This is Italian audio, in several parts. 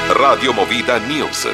Radio Movida News.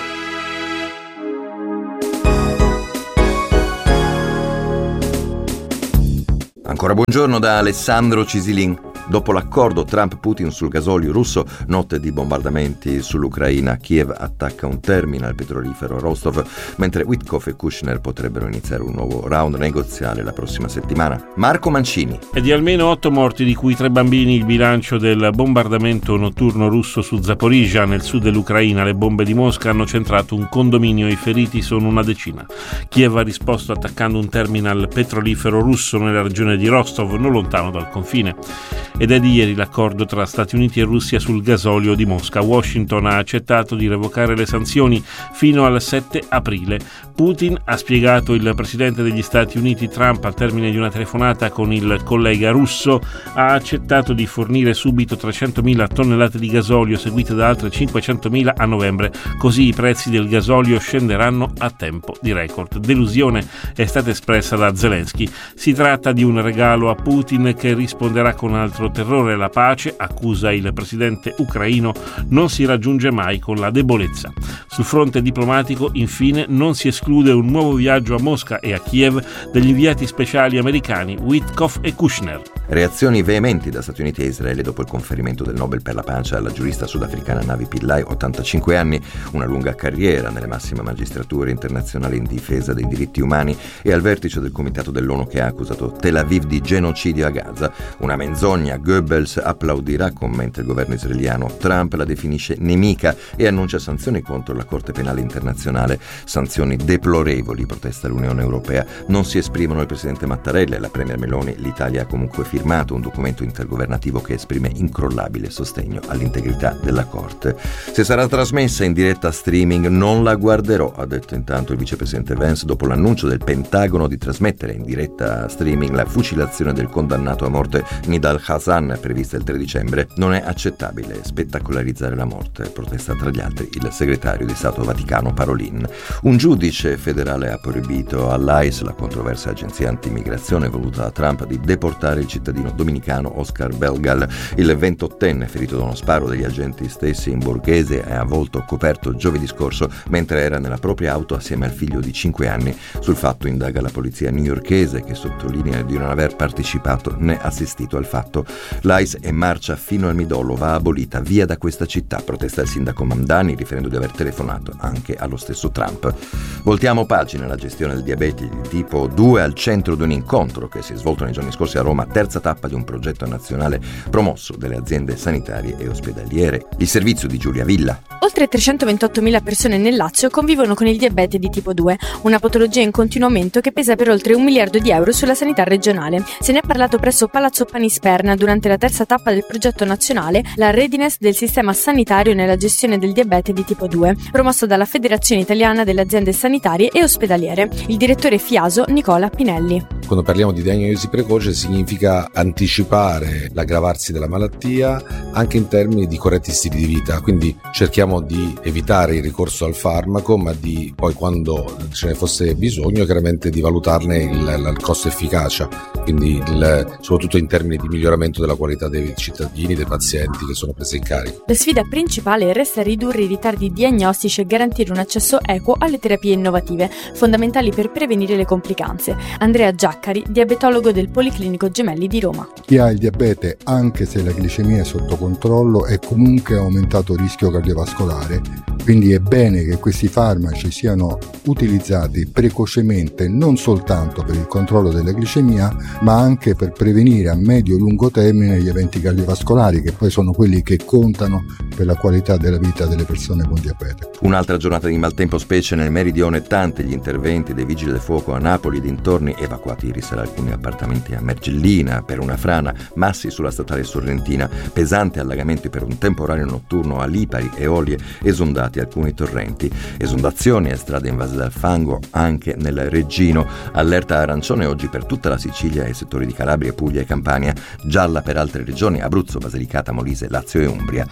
Ancora buongiorno da Alessandro Cisilin. Dopo l'accordo Trump-Putin sul gasolio russo, notte di bombardamenti sull'Ucraina, Kiev attacca un terminal petrolifero a Rostov, mentre Witkoff e Kushner potrebbero iniziare un nuovo round negoziale la prossima settimana. Marco Mancini. È di almeno 8 morti, di cui 3 bambini, il bilancio del bombardamento notturno russo su Zaporizhzhia, nel sud dell'Ucraina. Le bombe di Mosca hanno centrato un condominio, i feriti sono una decina. Kiev ha risposto attaccando un terminal petrolifero russo nella regione di Rostov, non lontano dal confine. Ed è di ieri l'accordo tra Stati Uniti e Russia sul gasolio di Mosca. Washington ha accettato di revocare le sanzioni fino al 7 aprile. Putin, ha spiegato il presidente degli Stati Uniti Trump al termine di una telefonata con il collega russo, ha accettato di fornire subito 300.000 tonnellate di gasolio, seguite da altre 500.000 a novembre. Così i prezzi del gasolio scenderanno a tempo di record. Delusione è stata espressa da Zelensky. Si tratta di un regalo a Putin che risponderà con altro terrore. La pace, accusa il presidente ucraino, non si raggiunge mai con la debolezza. Sul fronte diplomatico, infine, non si esclude un nuovo viaggio a Mosca e a Kiev degli inviati speciali americani Witkoff e Kushner. Reazioni veementi da Stati Uniti e Israele dopo il conferimento del Nobel per la pace alla giurista sudafricana Navi Pillay, 85 anni, una lunga carriera nelle massime magistrature internazionali in difesa dei diritti umani, e al vertice del comitato dell'ONU che ha accusato Tel Aviv di genocidio a Gaza. Una menzogna. Goebbels applaudirà, commenta il governo israeliano. Trump la definisce nemica e annuncia sanzioni contro la Corte Penale Internazionale. Sanzioni deplorevoli, protesta l'Unione Europea. Non si esprimono il presidente Mattarella e la premier Meloni. L'Italia ha comunque firmato un documento intergovernativo che esprime incrollabile sostegno all'integrità della Corte. Se sarà trasmessa in diretta streaming non la guarderò, ha detto intanto il vicepresidente Vance dopo l'annuncio del Pentagono di trasmettere in diretta streaming la fucilazione del condannato a morte Nidal Hassan, prevista il 3 dicembre. Non è accettabile spettacolarizzare la morte, protesta tra gli altri il segretario di Stato Vaticano Parolin. Un giudice federale ha proibito all'ICE, la controversa agenzia anti-immigrazione voluta da Trump, di deportare il cittadino dominicano Oscar Belgal. Il 28enne, ferito da uno sparo degli agenti stessi in Borghese e a volto coperto giovedì scorso mentre era nella propria auto assieme al figlio di 5 anni. Sul fatto indaga la polizia newyorkese, che sottolinea di non aver partecipato né assistito al fatto. L'ICE è marcia fino al midollo, va abolita, via da questa città, protesta il sindaco Mamdani, riferendo di aver telefonato anche allo stesso Trump. Voltiamo pagina. La gestione del diabete di tipo 2 al centro di un incontro che si è svolto nei giorni scorsi a Roma, terza tappa di un progetto nazionale promosso dalle aziende sanitarie e ospedaliere. Il servizio di Giulia Villa. Oltre 328.000 persone nel Lazio convivono con il diabete di tipo 2, una patologia in continuo aumento che pesa per oltre 1 miliardo di euro sulla sanità regionale. Se ne è parlato presso Palazzo Panisperna durante la terza tappa del progetto nazionale, la readiness del sistema sanitario nella gestione del diabete di tipo 2, promosso dalla Federazione Italiana delle Aziende Sanitarie e Ospedaliere. Il direttore FIASO Nicola Pinelli. Quando parliamo di diagnosi precoce significa anticipare l'aggravarsi della malattia anche in termini di corretti stili di vita, quindi cerchiamo di evitare il ricorso al farmaco, ma di poi, quando ce ne fosse bisogno, chiaramente di valutarne il costo efficacia, quindi soprattutto in termini di miglioramento della qualità dei cittadini, dei pazienti che sono presi in carico. La sfida principale resta ridurre i ritardi diagnostici e garantire un accesso equo alle terapie innovative, fondamentali per prevenire le complicanze. Andrea Giaccari, diabetologo del Policlinico Gemelli di Roma. Chi ha il diabete, anche se la glicemia è sotto controllo, è comunque aumentato il rischio cardiovascolare, quindi è bene che questi farmaci siano utilizzati precocemente, non soltanto per il controllo della glicemia, ma anche per prevenire a medio-lungo termine gli eventi cardiovascolari, che poi sono quelli che contano per la qualità della vita delle persone con diabete. Un'altra giornata di maltempo, specie nel meridione. Tanti gli interventi dei vigili del fuoco a Napoli e dintorni, evacuati ieri sera alcuni appartamenti a Mergellina per una frana, massi sulla statale sorrentina, pesante allagamenti per un temporaneo notturno a Lipari e Olie, esondati alcuni torrenti, esondazioni e strade invase dal fango anche nel Reggino. Allerta arancione oggi per tutta la Sicilia e settori di Calabria, Puglia e Campania, gialla per altre regioni, Abruzzo, Basilicata, Molise, Lazio e Umbria.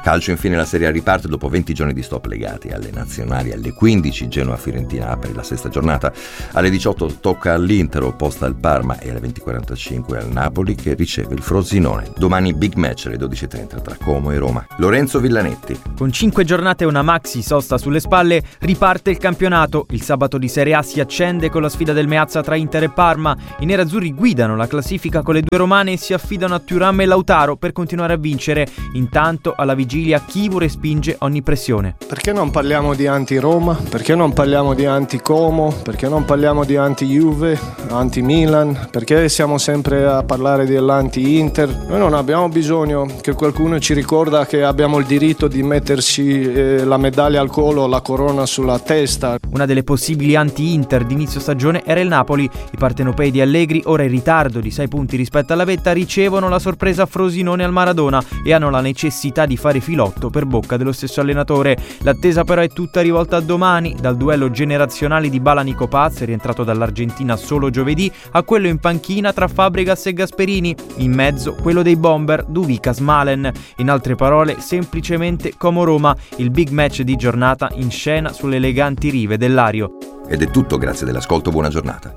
Calcio infine, la Serie A riparte dopo 20 giorni di stop legati alle nazionali. Alle 15 Genoa-Fiorentina apre la sesta giornata, alle 18 tocca all'Inter opposta al Parma e alle 20:45 al Napoli che riceve il Frosinone. Domani big match alle 12:30 tra Como e Roma. Lorenzo Villanetti. Con 5 giornate e una maxi sosta sulle spalle riparte il campionato. Il sabato di Serie A si accende con la sfida del Meazza tra Inter e Parma. I nerazzurri guidano la classifica con le due romane e si affidano a Thuram e Lautaro per continuare a vincere. Intanto alla vigilia Chivu respinge ogni pressione. Perché non parliamo di anti-Roma? Perché non parliamo di anti-Como? Perché non parliamo di anti-Juve, anti-Milan? Perché siamo sempre a parlare dell'anti-Inter? Noi non abbiamo bisogno che qualcuno ci ricorda che abbiamo il diritto di metterci la medaglia al collo, la corona sulla testa. Una delle possibili anti-Inter d'inizio stagione era il Napoli. I partenopei di Allegri, ora in ritardo di 6 punti rispetto alla vetta, ricevono la sorpresa Frosinone al Maradona e hanno la necessità di fare filotto per bocca dello stesso allenatore. L'attesa però è tutta rivolta a domani, dal duello generazionale di Bala-Nico Paz, rientrato dall'Argentina solo giovedì, a quello in panchina tra Fabregas e Gasperini. In mezzo quello dei bomber Duvika-Smalen. In altre parole, semplicemente Como-Roma, il big match di giornata in scena sulle eleganti rive del Lario. Ed è tutto, grazie dell'ascolto, buona giornata.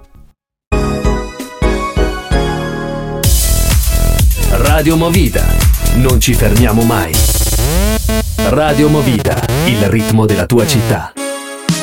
Radio Movida. Non ci fermiamo mai. Radio Movida, il ritmo della tua città.